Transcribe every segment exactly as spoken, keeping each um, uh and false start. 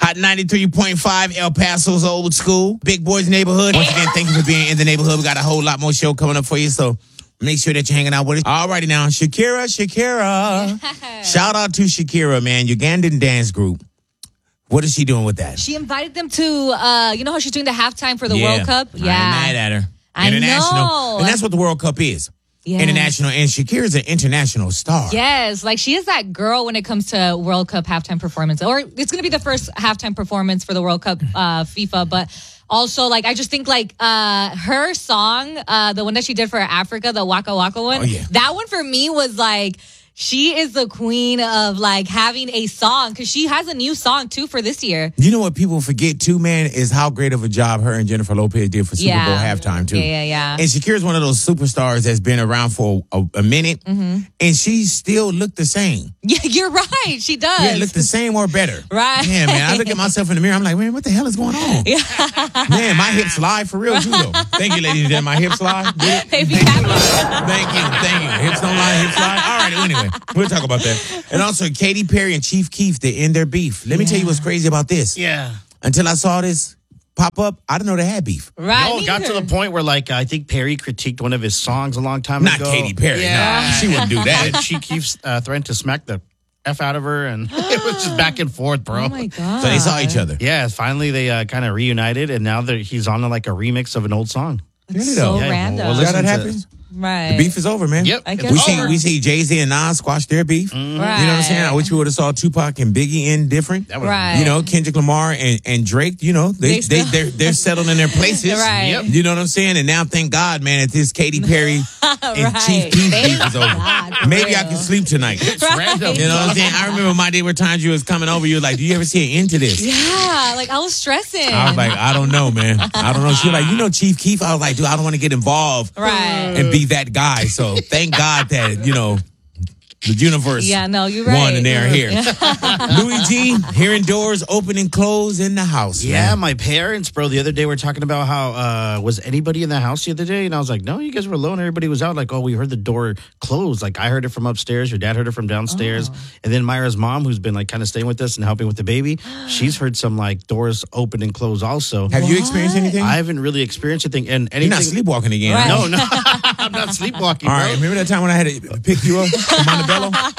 Hot ninety-three point five, El Paso's old school. Big Boys neighborhood. Once again, thank you for being in the neighborhood. We got a whole lot more show coming up for you, so make sure that you're hanging out with us. All righty now, Shakira, Shakira. Yeah. Shout out to Shakira, man. Ugandan dance group. What is she doing with that? She invited them to, uh, you know how she's doing the halftime for the yeah. World Cup? Yeah. I'm mad at her. I International. know. And that's what the World Cup is. Yeah. International. And Shakira's an international star. Yes. Like, she is that girl when it comes to World Cup halftime performance. Or it's going to be the first halftime performance for the World Cup uh, FIFA. But also, like, I just think, like, uh, her song, uh, the one that she did for Africa, the Waka Waka one, oh, yeah. that one for me was, like, she is the queen of, like, having a song, because she has a new song, too, for this year. You know what people forget, too, man, is how great of a job her and Jennifer Lopez did for Super yeah. Bowl halftime, too. Yeah, yeah, yeah. And Shakira's one of those superstars that's been around for a, a minute, mm-hmm. and she still looked the same. Yeah, you're right. She does. Yeah, look the same or better. Right. Yeah, man, I look at myself in the mirror, I'm like, man, what the hell is going on? Yeah. Man, my hips lie for real, too, though. Thank you, ladies and gentlemen. My hips lie. Thank you, thank you, thank you. Hips don't lie, hips lie. All right, anyway, we'll talk about that. And also, Katy Perry and Chief Keef, they end their beef. Let me yeah. tell you what's crazy about this. Yeah. Until I saw this pop up, I didn't know they had beef. Right. No, it got to the point where, like, I think Perry critiqued one of his songs a long time Not ago. Not Katy Perry. Yeah. No, she wouldn't do that. And she keeps uh, threatening to smack the F out of her, and it was just back and forth, bro. Oh, my God. So they saw each other. Yeah, finally they uh, kind of reunited, and now he's on, like, a remix of an old song. It's so yeah, random. Well, well, that happens? Right. The beef is over, man. Yep. I guess we over. see we see Jay-Z and Nas squash their beef. Mm-hmm. Right. You know what I'm saying? I wish we would have saw Tupac and Biggie end different. That would right. You know, Kendrick Lamar and, and Drake, you know, they, they, they, they're, they're settled in their places. Right. Yep. You know what I'm saying? And now, thank God, man, that this Katy Perry and right. Chief Keef beef is over. God, Maybe real. I can sleep tonight. It's right. random. You know what I'm saying? I remember my day where times you was coming over, you were like, do you ever see an end to this? Yeah, like I was stressing. I was like, I don't know, man. I don't know. She was like, you know, Chief Keef. I was like, dude, I don't want to get involved right. and be that guy. So thank God that, you know, the universe yeah, no, you're right. won and they are here. Louis G, hearing doors open and close in the house. Yeah, man. my parents, bro, the other day were talking about how, uh, was anybody in the house the other day? And I was like, no, you guys were alone. Everybody was out. Like, oh, we heard the door close. Like, I heard it from upstairs. Your dad heard it from downstairs. Oh. And then Myra's mom, who's been, like, kind of staying with us and helping with the baby, she's heard some, like, doors open and close also. Have what? you experienced anything? I haven't really experienced anything. And anything. You're not sleepwalking again. Right. Right? No, no. I'm not sleepwalking, All bro. right, remember that time when I had to pick you up from Montebello?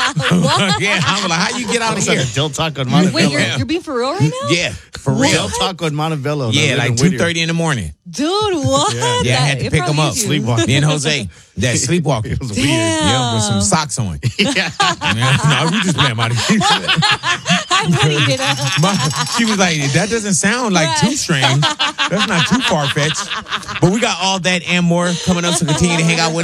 Yeah, I was like, how you get out of here? Like Del Taco in Montebello. Wait, you're, you're being for real right now? Yeah, for real. Del Taco in Montebello. Yeah, like two thirty in the morning. Dude, what? Yeah, yeah I had to pick him up. Sleepwalking. Me and Jose. That sleepwalking. It was Damn. weird. Yeah, with some socks on. Yeah. No, we just playing about it. I wouldn't get up. She was like, that doesn't sound like too strange. That's not too far-fetched. But we got all that and more coming up, so continue to hang out with us.